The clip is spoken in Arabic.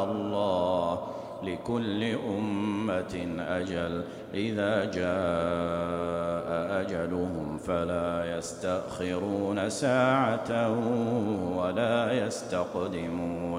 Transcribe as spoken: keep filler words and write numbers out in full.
الله لكل أمة أجل إذا جاء أجلهم فلا يستأخرون ساعة ولا يستقدمون